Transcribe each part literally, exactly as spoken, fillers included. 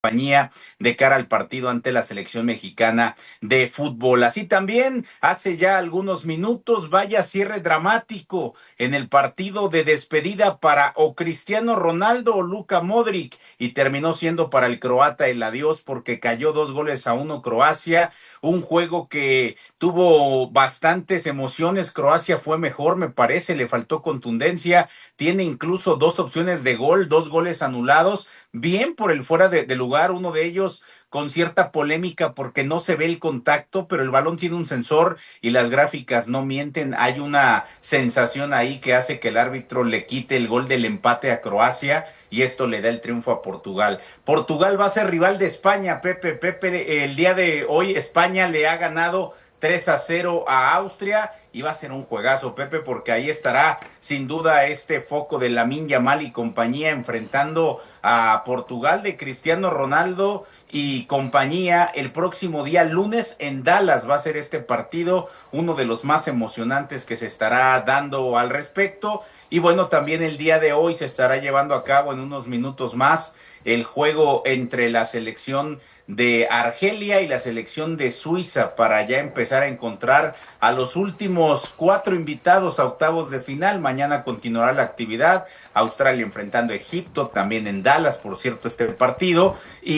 compañía de cara al partido ante la selección mexicana de fútbol. Así también, hace ya algunos minutos, vaya cierre dramático en el partido de despedida para o Cristiano Ronaldo o Luka Modric, y terminó siendo para el croata el adiós porque cayó dos goles a uno Croacia. Un juego que tuvo bastantes emociones. Croacia fue mejor, me parece, le faltó contundencia. Tiene incluso dos opciones de gol, dos goles anulados. Bien por el fuera de, de lugar, uno de ellos con cierta polémica porque no se ve el contacto, pero el balón tiene un sensor y las gráficas no mienten. Hay una sensación ahí que hace que el árbitro le quite el gol del empate a Croacia y esto le da el triunfo a Portugal. Portugal va a ser rival de España, Pepe. Pepe, el día de hoy España le ha ganado tres a cero a Austria y va a ser un juegazo, Pepe, porque ahí estará sin duda este foco de Lamine Yamal y compañía enfrentando a Portugal de Cristiano Ronaldo y compañía. El próximo día lunes en Dallas va a ser este partido, uno de los más emocionantes que se estará dando al respecto. Y bueno, también el día de hoy se estará llevando a cabo en unos minutos más el juego entre la selección de Argelia y la selección de Suiza para ya empezar a encontrar a los últimos cuatro invitados a octavos de final. Mañana continuará la actividad, Australia enfrentando a Egipto, también en Dallas, por cierto, este partido,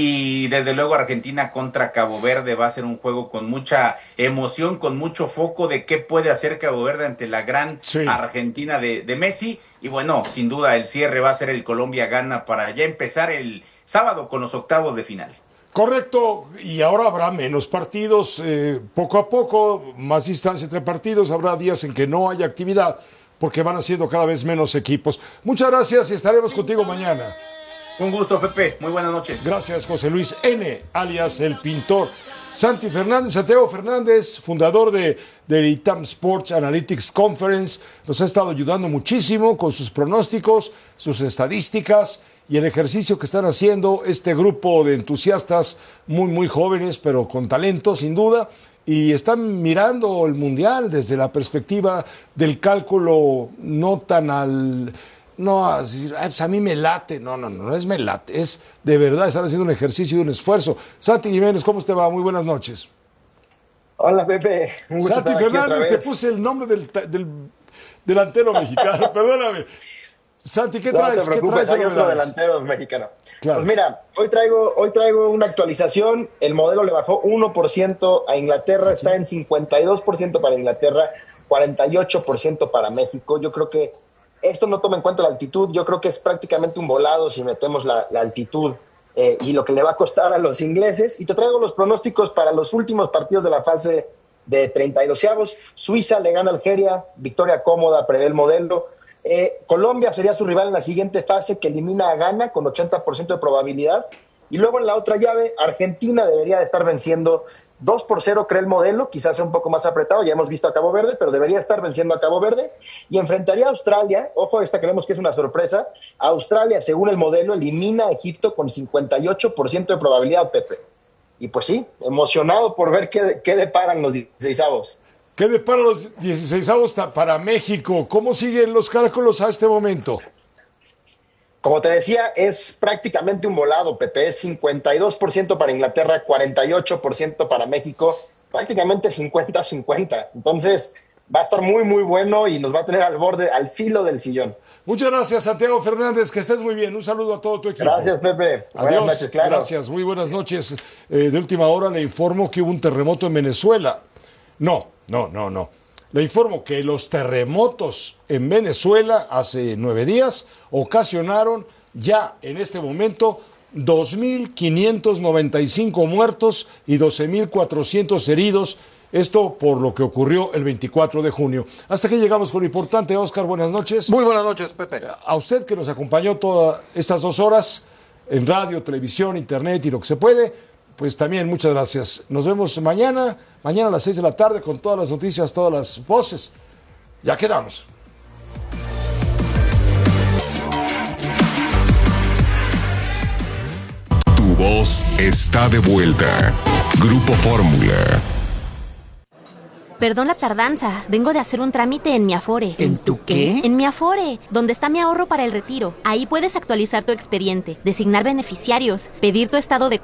y desde luego Argentina contra Cabo Verde. Va a ser un juego con mucha emoción, con mucho foco de qué puede hacer Cabo Verde ante la gran sí. Argentina de, de Messi, y bueno, sin duda el cierre va a ser el Colombia-Ghana para ya empezar el sábado con los octavos de final. Correcto, y ahora habrá menos partidos, eh, poco a poco, más distancia entre partidos, habrá días en que no haya actividad, porque van haciendo cada vez menos equipos. Muchas gracias y estaremos contigo mañana. Un gusto, Pepe, muy buenas noches. Gracias, José Luis N., alias El Pintor. Santi Fernández, Santiago Fernández, fundador de, de I T A M Sports Analytics Conference, nos ha estado ayudando muchísimo con sus pronósticos, sus estadísticas, y el ejercicio que están haciendo este grupo de entusiastas muy, muy jóvenes, pero con talento, sin duda, y están mirando el Mundial desde la perspectiva del cálculo no tan al... No, a, a mí me late, no, no, no, no es me late, es de verdad estar haciendo un ejercicio y un esfuerzo. Santi Jiménez, ¿cómo te va? Muy buenas noches. Hola, Pepe. Un gusto Santi Fernández, te puse el nombre del, del delantero mexicano, perdóname. Santi, ¿qué traes? No te preocupes, ¿Qué traes hay otro delantero mexicano. Claro. Pues mira, hoy traigo, hoy traigo una actualización. El modelo le bajó uno por ciento a Inglaterra, sí. Está en cincuenta y dos por ciento para Inglaterra, cuarenta y ocho por ciento para México. Yo creo que esto no toma en cuenta la altitud. Yo creo que es prácticamente un volado si metemos la, la altitud eh, y lo que le va a costar a los ingleses. Y te traigo los pronósticos para los últimos partidos de la fase de treinta y dos avos. Suiza le gana a Algeria, victoria cómoda, prevé el modelo. Eh, Colombia sería su rival en la siguiente fase, que elimina a Ghana con ochenta por ciento de probabilidad. Y luego en la otra llave, Argentina debería de estar venciendo dos por cero, cree el modelo, quizás sea un poco más apretado, ya hemos visto a Cabo Verde, pero debería estar venciendo a Cabo Verde. Y enfrentaría a Australia, ojo, esta creemos que es una sorpresa. Australia, según el modelo, elimina a Egipto con cincuenta y ocho por ciento de probabilidad, Pepe. Y pues sí, emocionado por ver qué, qué deparan los dieciseisavos. ¿Qué depara los dieciseisavos para México? ¿Cómo siguen los cálculos a este momento? Como te decía, es prácticamente un volado, Pepe. Es cincuenta y dos por ciento para Inglaterra, cuarenta y ocho por ciento para México, prácticamente cincuenta a cincuenta. Entonces, va a estar muy, muy bueno y nos va a tener al borde, al filo del sillón. Muchas gracias, Santiago Fernández, que estés muy bien. Un saludo a todo tu equipo. Gracias, Pepe. Adiós. Buenas noches, claro. Gracias, muy buenas noches. Eh, de última hora le informo que hubo un terremoto en Venezuela. No, no, no, no. Le informo que los terremotos en Venezuela hace nueve días ocasionaron ya en este momento dos mil quinientos noventa y cinco muertos y doce mil cuatrocientos heridos. Esto por lo que ocurrió el veinticuatro de junio. Hasta que llegamos con lo importante. Oscar, buenas noches. Muy buenas noches, Pepe. A usted que nos acompañó todas estas dos horas en radio, televisión, internet y lo que se puede, pues también muchas gracias. Nos vemos mañana, mañana a las seis de la tarde con todas las noticias, todas las voces. Ya quedamos. Tu voz está de vuelta. Grupo Fórmula. Perdón la tardanza. Vengo de hacer un trámite en mi Afore. ¿En tu qué? En mi Afore, donde está mi ahorro para el retiro. Ahí puedes actualizar tu expediente, designar beneficiarios, pedir tu estado de